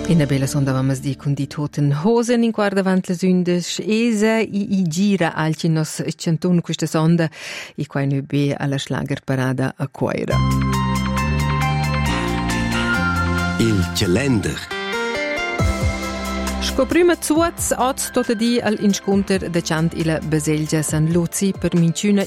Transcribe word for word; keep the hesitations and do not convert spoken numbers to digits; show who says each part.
Speaker 1: In der bella sonda vamos di con di Toten Hosen in guarda avant le sündes esa i i gira alci nos centun questa sonda i quai nu be alla Schlagerparada a Coira.
Speaker 2: Il calender.
Speaker 1: Scoprima zuaz oz tota di al inscunter de chant ila Baselgia San Luzi per minciuna